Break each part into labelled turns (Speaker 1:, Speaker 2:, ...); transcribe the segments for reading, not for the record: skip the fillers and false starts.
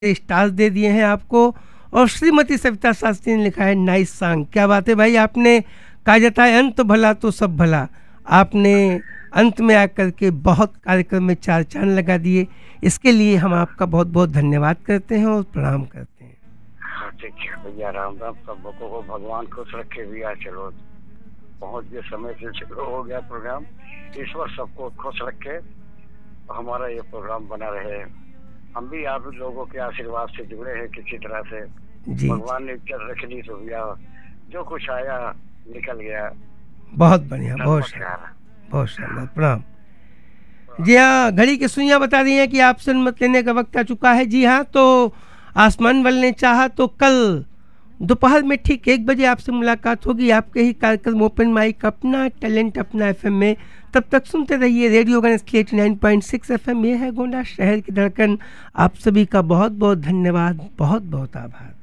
Speaker 1: Stars they दिए हैं आपको। और श्रीमती सविता शास्त्री ने लिखा है नाइस सॉन्ग। क्या बात है भाई, आपने कहा जाता है अंत भला तो सब भला, आपने अंत में आकर के बहुत कार्यक्रम में चार चांद लगा दिए। इसके लिए हम आपका बहुत बहुत धन्यवाद करते हैं और प्रणाम करते हैं।
Speaker 2: हाँ ठीक है भैया, राम राम। सब लोगों को भगवान खुश रखे भैया। चलो पहुँच गए समय से, शुरू हो गया प्रोग्राम। ईश्वर सबको खुश रखे, हमारा ये प्रोग्राम बना रहे। हम भी आप लोगों के आशीर्वाद से जुड़े हैं किसी तरह से। भगवान ने इज्जत रखनी तो भैया जो कुछ आया निकल गया।
Speaker 1: बहुत बढ़िया, बहुत शानदार, प्रणाम। जी हाँ, घड़ी की सुइयां बता रही हैं कि आपसे अनुमति लेने का वक्त आ चुका है। जी हाँ, तो आसमान वाले ने चाहा तो कल दोपहर में ठीक 1 बजे आपसे मुलाकात होगी आपके ही कार्यक्रम ओपन माइक अपना टैलेंट अपना एफएम में। तब तक सुनते रहिए रेडियो गणेश 89.6 एफएम। ये है गोंडा शहर की धड़कन। आप सभी का बहुत बहुत धन्यवाद, बहुत बहुत आभार।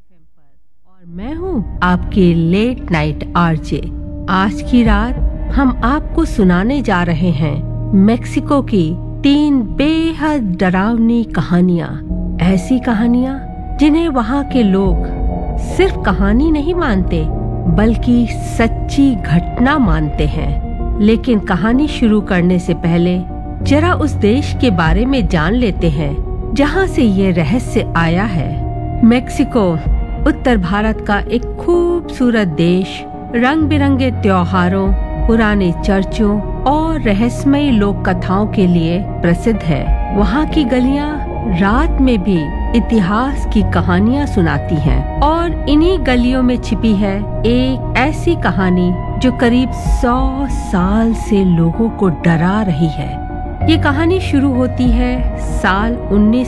Speaker 3: और मैं हूँ आपके लेट नाइट आरजे। आज की रात हम आपको सुनाने जा रहे हैं मेक्सिको की 3 बेहद डरावनी कहानियाँ। ऐसी कहानियाँ जिन्हें वहाँ के लोग सिर्फ कहानी नहीं मानते बल्कि सच्ची घटना मानते हैं। लेकिन कहानी शुरू करने से पहले जरा उस देश के बारे में जान लेते हैं जहाँ से ये रहस्य आया है। मेक्सिको उत्तर भारत का एक खूबसूरत देश, रंग बिरंगे त्योहारों, पुराने चर्चों और रहस्यमयी लोक कथाओं के लिए प्रसिद्ध है। वहाँ की गलियाँ रात में भी इतिहास की कहानियाँ सुनाती हैं और इन्हीं गलियों में छिपी है एक ऐसी कहानी जो करीब 100 साल से लोगों को डरा रही है। ये कहानी शुरू होती है साल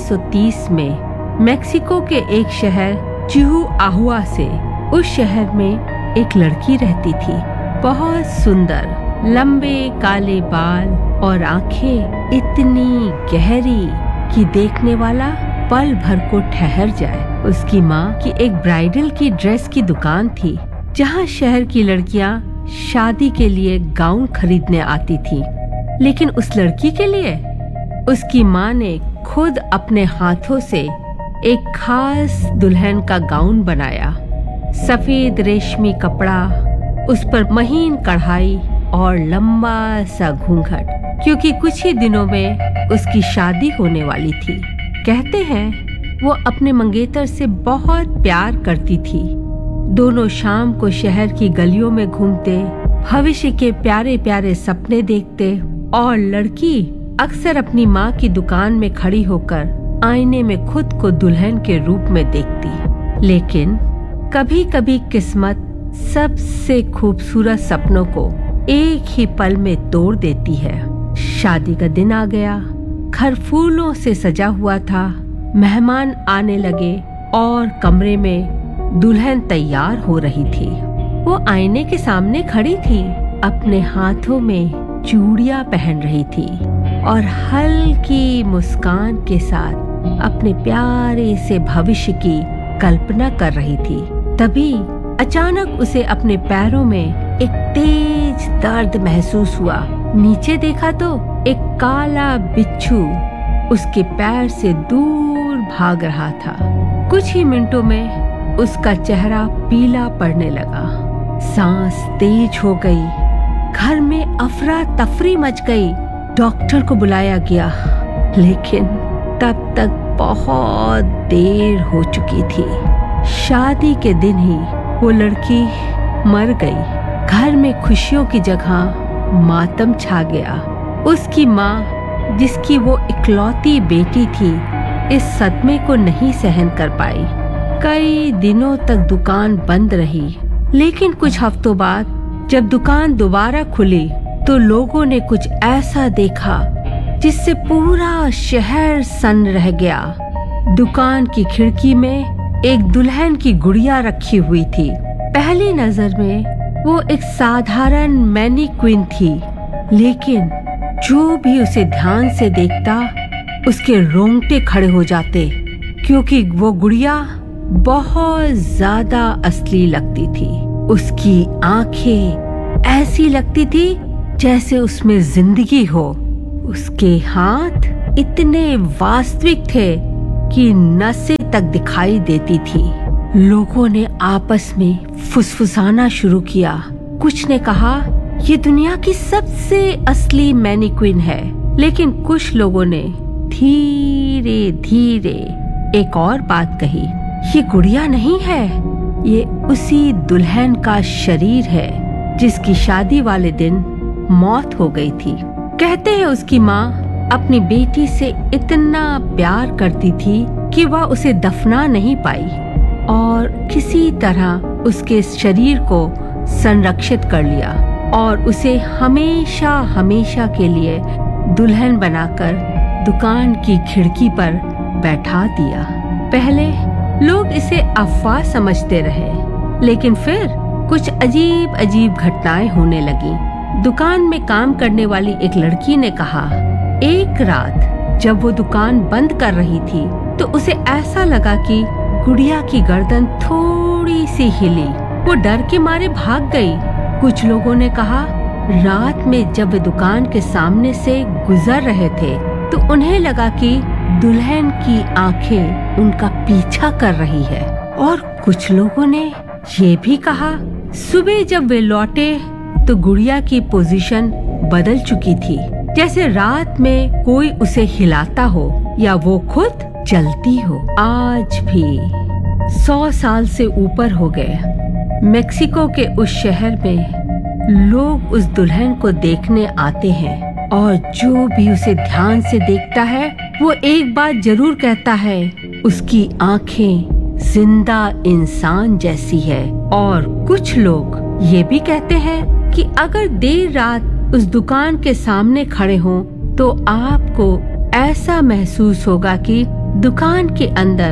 Speaker 3: 1930 में मेक्सिको के एक शहर चिहुआहुआ से। उस शहर में एक लड़की रहती थी, बहुत सुंदर, लंबे काले बाल और आंखें इतनी गहरी कि देखने वाला पल भर को ठहर जाए। उसकी माँ की एक ब्राइडल की ड्रेस की दुकान थी जहाँ शहर की लड़कियाँ शादी के लिए गाउन खरीदने आती थी। लेकिन उस लड़की के लिए उसकी माँ ने खुद अपने हाथों से एक खास दुल्हन का गाउन बनाया। सफेद रेशमी कपड़ा, उस पर महीन कढ़ाई और लंबा सा घूंघट, क्योंकि कुछ ही दिनों में उसकी शादी होने वाली थी। कहते हैं वो अपने मंगेतर से बहुत प्यार करती थी। दोनों शाम को शहर की गलियों में घूमते, भविष्य के प्यारे प्यारे सपने देखते और लड़की अक्सर अपनी माँ की दुकान में खड़ी होकर आईने में खुद को दुल्हन के रूप में देखती। लेकिन कभी कभी किस्मत सबसे खूबसूरत सपनों को एक ही पल में तोड़ देती है। शादी का दिन आ गया, घर फूलों से सजा हुआ था, मेहमान आने लगे और कमरे में दुल्हन तैयार हो रही थी। वो आईने के सामने खड़ी थी, अपने हाथों में चूड़ियां पहन रही थी और हल्की मुस्कान के साथ अपने प्यारे से भविष्य की कल्पना कर रही थी। तभी अचानक उसे अपने पैरों में एक तेज दर्द महसूस हुआ। नीचे देखा तो एक काला बिच्छू उसके पैर से दूर भाग रहा था। कुछ ही मिनटों में उसका चेहरा पीला पड़ने लगा, सांस तेज हो गई, घर में अफरा तफरी मच गई। डॉक्टर को बुलाया गया, लेकिन तब तक बहुत देर हो चुकी थी। शादी के दिन ही वो लड़की मर गई। घर में खुशियों की जगह मातम छा गया। उसकी माँ, जिसकी वो इकलौती बेटी थी, इस सदमे को नहीं सहन कर पाई। कई दिनों तक दुकान बंद रही, लेकिन कुछ हफ्तों बाद जब दुकान दोबारा खुली तो लोगों ने कुछ ऐसा देखा जिससे पूरा शहर सन्न रह गया। दुकान की खिड़की में एक दुल्हन की गुड़िया रखी हुई थी। पहली नजर में वो एक साधारण मैनीक्वीन थी, लेकिन जो भी उसे ध्यान से देखता उसके रोंगटे खड़े हो जाते, क्योंकि वो गुड़िया बहुत ज्यादा असली लगती थी। उसकी आंखें ऐसी लगती थी जैसे उसमें जिंदगी हो। उसके हाथ इतने वास्तविक थे की नसें तक दिखाई देती थी। लोगों ने आपस में फुसफुसाना शुरू किया। कुछ ने कहा ये दुनिया की सबसे असली मैनीक्वीन है, लेकिन कुछ लोगों ने धीरे धीरे एक और बात कही, ये गुड़िया नहीं है, ये उसी दुल्हन का शरीर है जिसकी शादी वाले दिन मौत हो गई थी। कहते हैं उसकी माँ अपनी बेटी से इतना प्यार करती थी कि वह उसे दफना नहीं पाई और किसी तरह उसके शरीर को संरक्षित कर लिया और उसे हमेशा हमेशा के लिए दुल्हन बनाकर दुकान की खिड़की पर बैठा दिया। पहले लोग इसे अफवाह समझते रहे, लेकिन फिर कुछ अजीब अजीब घटनाएं होने लगी। दुकान में काम करने वाली एक लड़की ने कहा, एक रात जब वो दुकान बंद कर रही थी तो उसे ऐसा लगा कि गुड़िया की गर्दन थोड़ी सी हिली। वो डर के मारे भाग गई। कुछ लोगों ने कहा, रात में जब वे दुकान के सामने से गुजर रहे थे तो उन्हें लगा कि दुल्हन की आंखें उनका पीछा कर रही है। और कुछ लोगों ने ये भी कहा, सुबह जब वे लौटे तो गुड़िया की पोजीशन बदल चुकी थी, जैसे रात में कोई उसे हिलाता हो या वो खुद चलती हो। आज भी 100 साल से ऊपर हो गए, मेक्सिको के उस शहर में लोग उस दुल्हन को देखने आते हैं और जो भी उसे ध्यान से देखता है वो एक बात जरूर कहता है, उसकी आंखें जिंदा इंसान जैसी है। और कुछ लोग ये भी कहते हैं कि अगर देर रात उस दुकान के सामने खड़े हों तो आपको ऐसा महसूस होगा कि दुकान के अंदर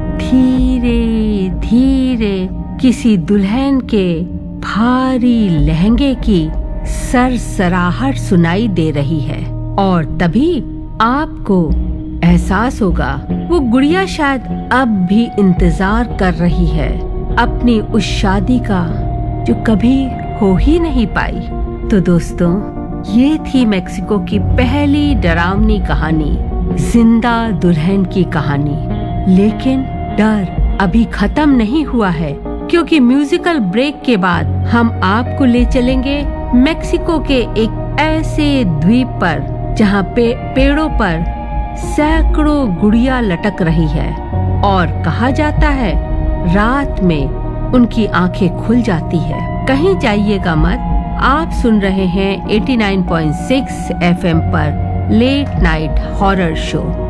Speaker 3: धीरे धीरे किसी दुल्हन के भारी लहंगे की सरसराहट सुनाई दे रही है। और तभी आपको एहसास होगा वो गुड़िया शायद अब भी इंतजार कर रही है अपनी उस शादी का जो कभी हो ही नहीं पाई। तो दोस्तों, ये थी मेक्सिको की पहली डरावनी कहानी, जिंदा दुल्हन की कहानी। लेकिन डर अभी खत्म नहीं हुआ है, क्योंकि म्यूजिकल ब्रेक के बाद हम आपको ले चलेंगे मेक्सिको के एक ऐसे द्वीप पर जहाँ पेड़ों पर सैकड़ों गुड़िया लटक रही है और कहा जाता है रात में उनकी आंखें खुल जाती है। कहीं जाइएगा मत, आप सुन रहे हैं 89.6 FM पर लेट नाइट हॉरर शो।